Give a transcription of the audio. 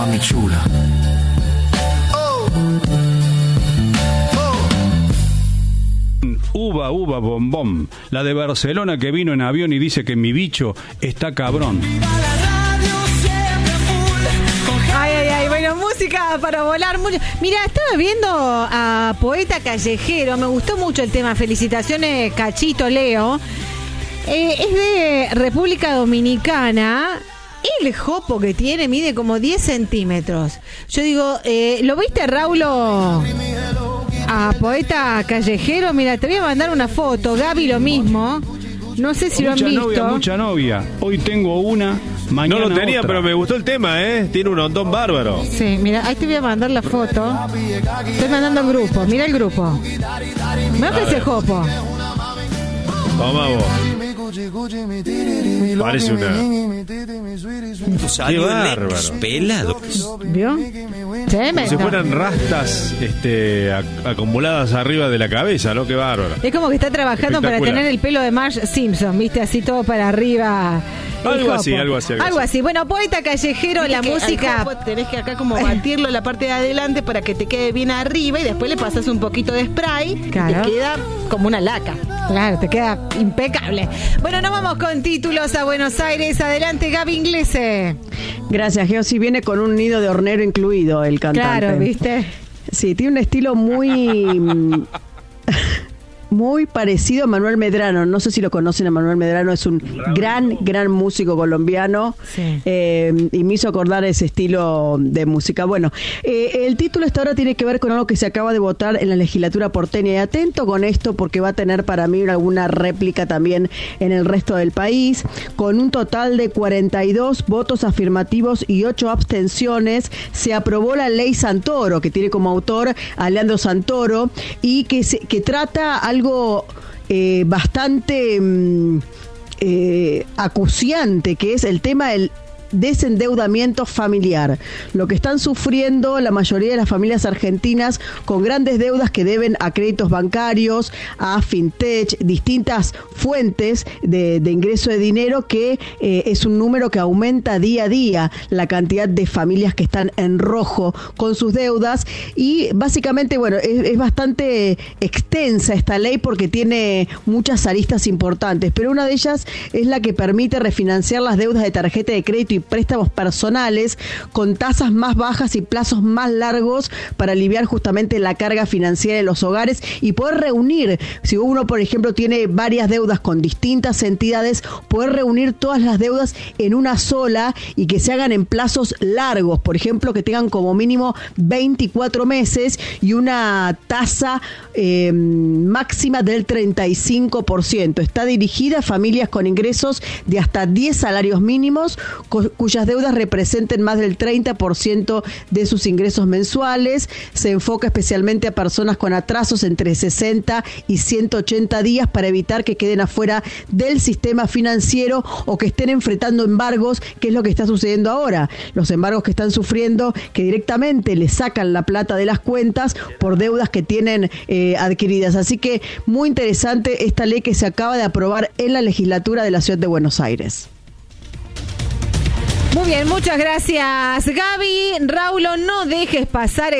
mami chula. Uva, bombón. La de Barcelona que vino en avión y dice que mi bicho está cabrón. Ay, bueno, música para volar mucho. Mira, estaba viendo a Poeta Callejero, me gustó mucho el tema. Felicitaciones, Cachito, Leo. Es de República Dominicana. El jopo que tiene mide como 10 centímetros. Yo digo, ¿lo viste, Raulo? A Poeta Callejero, mira, te voy a mandar una foto. Gaby, lo mismo. No sé si lo han visto. Mucha novia. Hoy tengo una, mañana no lo tenía, otra. pero me gustó el tema, Tiene un hondón bárbaro. Sí, mira, ahí te voy a mandar la foto. Estoy mandando al grupo, mira el grupo. Me ofrece jopo. Toma vos. Parece una... Qué bárbaro. Pelado. ¿Vio? Como si fueran rastas acumuladas arriba de la cabeza, ¿no? Qué bárbaro. Es como que está trabajando para tener el pelo de Marge Simpson, ¿viste? Así todo para arriba. Algo así. Bueno, Poeta Callejero, la música... Tenés que acá como batirlo en la parte de adelante para que te quede bien arriba y después le pasas un poquito de spray. Claro. Y te queda como una laca. Claro, te queda impecable. Bueno, nos vamos con títulos a Buenos Aires. Adelante, Gaby Inglese. Gracias, Geosi. Viene con un nido de hornero incluido el cantante. Claro, ¿viste? Sí, tiene un estilo muy... muy parecido a Manuel Medrano. No sé si lo conocen a Manuel Medrano. Es un gran músico colombiano. Sí. Y me hizo acordar ese estilo de música. Bueno, el título esta hora tiene que ver con algo que se acaba de votar en la legislatura porteña. Y atento con esto porque va a tener para mí alguna réplica también en el resto del país. Con un total de 42 votos afirmativos y 8 abstenciones, se aprobó la ley Santoro, que tiene como autor a Leandro Santoro, y que trata algo bastante acuciante, que es el tema del desendeudamiento familiar. Lo que están sufriendo la mayoría de las familias argentinas con grandes deudas que deben a créditos bancarios, a fintech, distintas fuentes de ingreso de dinero, que es un número que aumenta día a día la cantidad de familias que están en rojo con sus deudas. Y básicamente, bueno, es bastante extensa esta ley porque tiene muchas aristas importantes, pero una de ellas es la que permite refinanciar las deudas de tarjeta de crédito y préstamos personales con tasas más bajas y plazos más largos para aliviar justamente la carga financiera de los hogares y poder reunir, si uno por ejemplo tiene varias deudas con distintas entidades, poder reunir todas las deudas en una sola y que se hagan en plazos largos, por ejemplo que tengan como mínimo 24 meses y una tasa máxima del 35%. Está dirigida a familias con ingresos de hasta 10 salarios mínimos, cuyas deudas representen más del 30% de sus ingresos mensuales. Se enfoca especialmente a personas con atrasos entre 60 y 180 días para evitar que queden afuera del sistema financiero o que estén enfrentando embargos, que es lo que está sucediendo ahora. Los embargos que están sufriendo, que directamente le sacan la plata de las cuentas por deudas que tienen adquiridas. Así que muy interesante esta ley que se acaba de aprobar en la legislatura de la Ciudad de Buenos Aires. Muy bien, muchas gracias, Gaby. Raulo, no dejes pasar